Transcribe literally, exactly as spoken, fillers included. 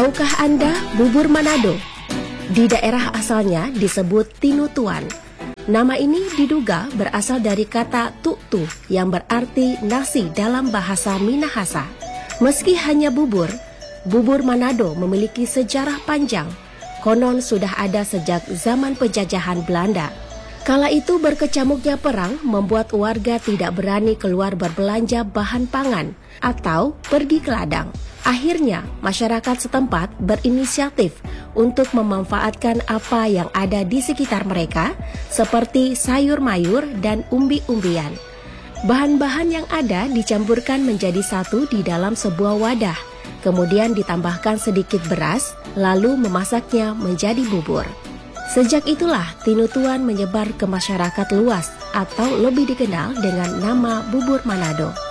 Tahukah Anda bubur Manado? Di daerah asalnya disebut tinutuan. Nama ini diduga berasal dari kata tuktu yang berarti nasi dalam bahasa Minahasa. Meski hanya bubur, bubur Manado memiliki sejarah panjang. Konon sudah ada sejak zaman penjajahan Belanda. Kala itu berkecamuknya perang membuat warga tidak berani keluar berbelanja bahan pangan atau pergi ke ladang. Akhirnya, masyarakat setempat berinisiatif untuk memanfaatkan apa yang ada di sekitar mereka, seperti sayur mayur dan umbi-umbian. Bahan-bahan yang ada dicampurkan menjadi satu di dalam sebuah wadah, kemudian ditambahkan sedikit beras, lalu memasaknya menjadi bubur. Sejak itulah tinutuan menyebar ke masyarakat luas atau lebih dikenal dengan nama bubur Manado.